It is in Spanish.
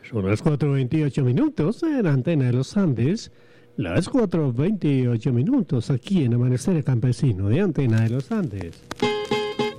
Son las 4:28 en Antena de los Andes. Las 4:28 aquí en Amanecer Campesino de Antena de los Andes.